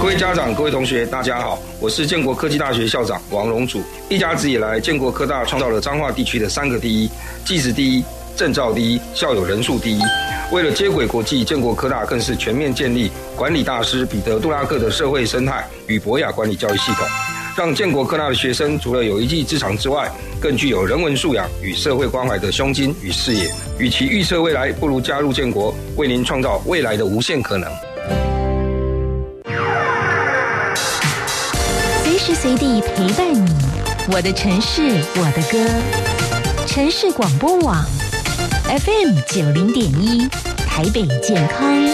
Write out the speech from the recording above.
位家长、各位同学，大家好，我是建国科技大学校长王荣祖。一甲子以来，建国科大创造了彰化地区的3个第一：技职第一、证照第一、校友人数第一。为了接轨国际，建国科大更是全面建立管理大师彼得·杜拉克的社会生态与博雅管理教育系统，让建国科大的学生除了有一技之长之外，更具有人文素养与社会关怀的胸襟与视野。与其预测未来，不如加入建国，为您创造未来的无限可能。 随时随地陪伴你，我的城市，我的歌。城市广播网 FM 90.1，台北健康。